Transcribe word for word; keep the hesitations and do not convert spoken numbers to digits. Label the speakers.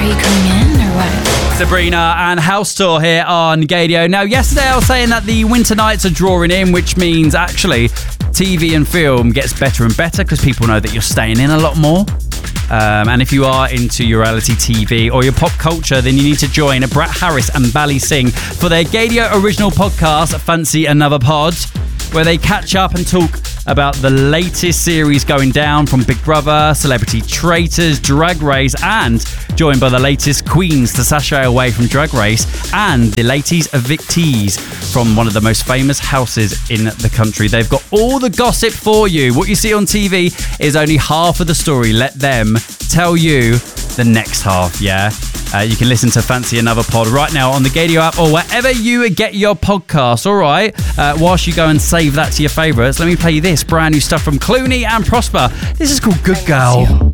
Speaker 1: Are you coming in or what?
Speaker 2: Sabrina and House Tour here on Gadio. Now, yesterday I was saying that the winter nights are drawing in, which means actually T V and film gets better and better because people know that you're staying in a lot more. Um, and if you are into your reality T V or your pop culture, then you need to join Brat Harris and Bally Singh for their Gadio original podcast, Fancy Another Pod, where they catch up and talk about the latest series going down from Big Brother, Celebrity Traitors, Drag Race, and joined by the latest queens to sashay away from Drag Race and the latest evictees from one of the most famous houses in the country. They've got all the gossip for you. What you see on T V is only half of the story. Let them tell you the next half, yeah? Uh, you can listen to Fancy Another Pod right now on the Gadio app or wherever you get your podcasts, all right? Uh, whilst you go and save that to your favourites, let me play you this brand new stuff from Clooney and Prosper. This is called Good Girl.